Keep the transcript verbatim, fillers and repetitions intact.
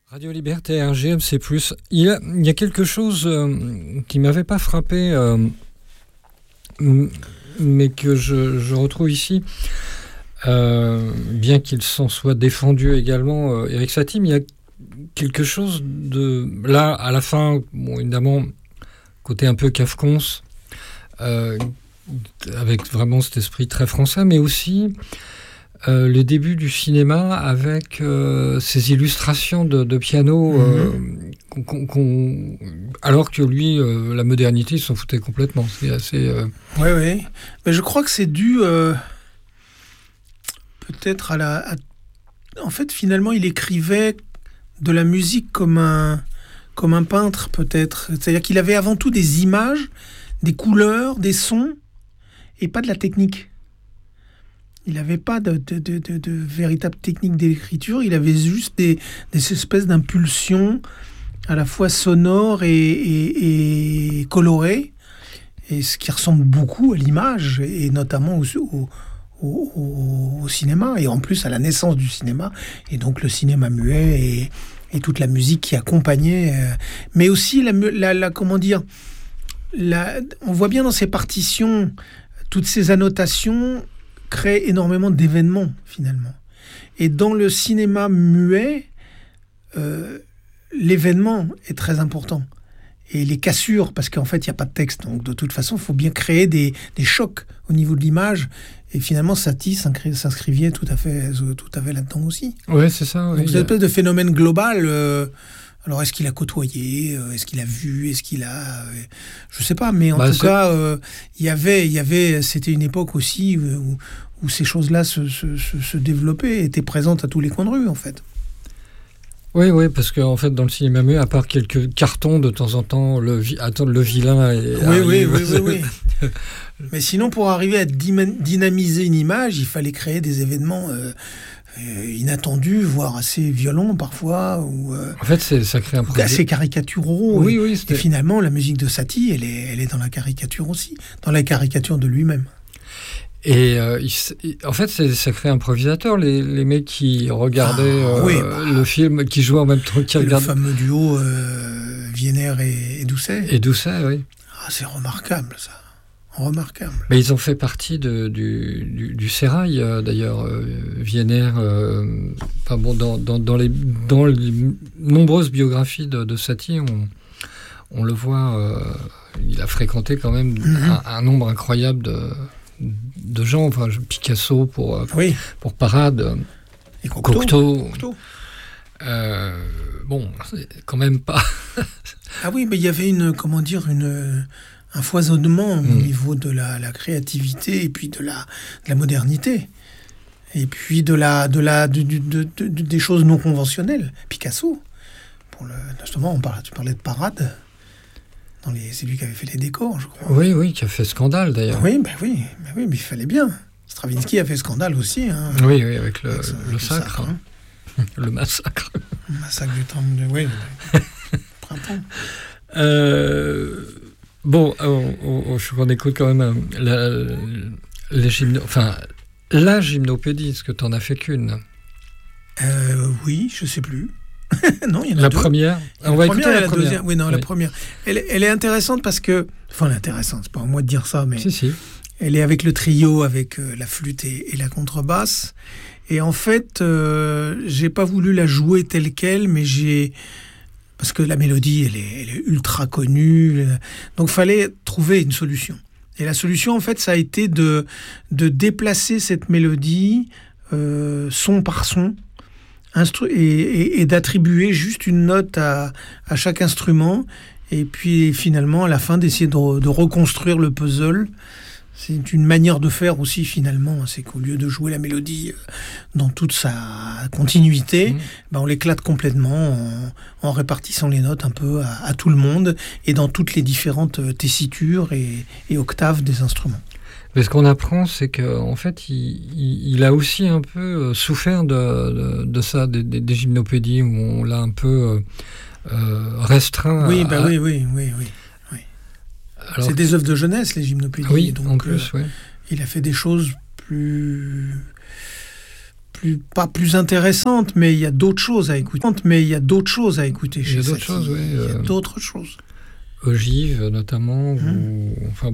Radio Liberté, R G M C plus. Il y a, il y a quelque chose euh, qui ne m'avait pas frappé, euh, mais que je, je retrouve ici, euh, bien qu'il s'en soit défendu également, euh, Erik Satie, mais il y a quelque chose de... Là, à la fin, bon, évidemment, côté un peu Kafkons, euh, avec vraiment cet esprit très français, mais aussi... Euh, le début du cinéma avec euh, ces illustrations de, de piano, euh, mmh. qu'on, qu'on, qu'on, alors que lui, euh, la modernité, il s'en foutait complètement. C'est assez. Euh... Oui, oui. Mais je crois que c'est dû euh, peut-être à la. À... En fait, finalement, il écrivait de la musique comme un comme un peintre, peut-être. C'est-à-dire qu'il avait avant tout des images, des couleurs, des sons, et pas de la technique. Il n'avait pas de, de, de, de, de véritable technique d'écriture, il avait juste des, des espèces d'impulsions à la fois sonores et, et, et colorées, et ce qui ressemble beaucoup à l'image, et notamment au, au, au, au cinéma, et en plus à la naissance du cinéma, et donc le cinéma muet, et, et toute la musique qui accompagnait, euh, mais aussi, la, la, la, comment dire, la, on voit bien dans ces partitions, toutes ces annotations, crée énormément d'événements, finalement. Et dans le cinéma muet, euh, l'événement est très important. Et les cassures, parce qu'en fait, il n'y a pas de texte. Donc, de toute façon, il faut bien créer des, des chocs au niveau de l'image. Et finalement, Satie s'inscrivait tout à fait, tout à fait là-dedans aussi. Oui, c'est ça. Oui, donc, c'est une espèce de phénomène global... Euh, Alors, est-ce qu'il a côtoyé ? Est-ce qu'il a vu ? Est-ce qu'il a... Je ne sais pas, mais en bah, tout c'est... cas, euh, il y avait, il y avait, c'était une époque aussi où, où ces choses-là se, se, se, se développaient, étaient présentes à tous les coins de rue, en fait. Oui, oui, parce qu'en fait, dans le cinéma muet, à part quelques cartons, de temps en temps, le, vi... Attends, le vilain... Est... Oui, oui, oui, oui, oui. Mais sinon, pour arriver à dynamiser une image, il fallait créer des événements... Euh, inattendus, voire assez violents parfois, ou euh, en fait, c'est, ça crée un projet assez caricaturaux. Oui, et, oui, et finalement, la musique de Satie, elle est, elle est dans la caricature aussi, dans la caricature de lui-même. Et euh, il, en fait, c'est, ça crée un improvisateur, les, les mecs qui regardaient ah, euh, oui, bah, le film, qui jouaient en même temps qu'ils regardaient. Le fameux duo euh, Wiener et, et Doucet. Et Doucet, oui. Ah, c'est remarquable, ça. Remarquable. Mais ils ont fait partie de, du, du, du Sérail, euh, d'ailleurs, euh, Wiener. Euh, enfin bon, dans, dans, dans, les, dans les nombreuses biographies de, de Satie, on, on le voit, euh, il a fréquenté quand même mm-hmm. un, un nombre incroyable de, de gens. Enfin, Picasso pour, euh, oui. pour Parade, et Cocteau. Cocteau. Cocteau. Euh, bon, c'est quand même pas... ah oui, mais il y avait une, comment dire, une... un foisonnement mmh. au niveau de la, la créativité et puis de la, de la modernité et puis de la, de la, de, de, de, de, des choses non conventionnelles. Picasso, pour le, justement, on parlait, tu parlais de Parade, dans les, c'est lui qui avait fait les décors, je crois. Oui, oui, qui a fait scandale d'ailleurs. Oui, ben oui, ben oui, mais il fallait bien. Stravinsky a fait scandale aussi. Hein, oui, oui, avec le, avec le, avec le sacre, hein. le massacre. Le massacre du temps de, oui, printemps. Euh... Bon, on, on, je qu'on écoute quand même la, la, gymno, enfin, la gymnopédie, est-ce que tu n'en as fait qu'une ? euh, Oui, je ne sais plus. non, il y en a la deux. Première On la va écouter première la, la première. Deuxième. Oui, non, oui. la première. Elle, elle est intéressante parce que... Enfin, elle est intéressante, c'est pas à moi de dire ça, mais... Si, si. Elle est avec le trio, avec euh, la flûte et, et la contrebasse. Et en fait, euh, j'ai pas voulu la jouer telle qu'elle, mais j'ai... Parce que la mélodie, elle est, elle est ultra connue. Donc, il fallait trouver une solution. Et la solution, en fait, ça a été de, de déplacer cette mélodie euh, son par son instru- et, et, et d'attribuer juste une note à, à chaque instrument. Et puis, finalement, à la fin, d'essayer de, de reconstruire le puzzle. C'est une manière de faire aussi, finalement. C'est qu'au lieu de jouer la mélodie dans toute sa continuité, mmh. ben on l'éclate complètement en, en répartissant les notes un peu à, à tout le monde et dans toutes les différentes tessitures et, et octaves des instruments. Mais ce qu'on apprend, c'est qu'en fait, il, il, il a aussi un peu souffert de, de, de ça, des, des, des gymnopédies, où on l'a un peu euh, restreint. Oui, à, ben oui, oui, oui, oui. Alors, c'est des œuvres de jeunesse, les gymnopédies. Oui, donc, en plus, euh, oui. Il a fait des choses plus, plus, pas plus intéressante, mais il y a d'autres choses à écouter. Mais il y a d'autres choses à écouter. Il y a d'autres choses, oui. Il y a d'autres choses. Ogive, notamment. Mmh. Ou, enfin,